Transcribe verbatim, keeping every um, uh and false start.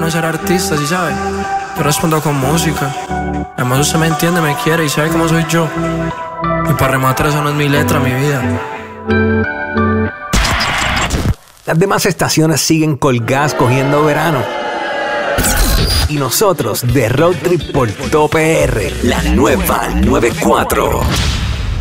no ser artista, ¿sí sabe? Yo respondo con música. Además usted me entiende, me quiere y sabe cómo soy yo. Y para rematar, esa no es mi letra, mi vida. Las demás estaciones siguen colgadas cogiendo verano. Y nosotros de Road Trip por Top P R, la nueva noventa y cuatro.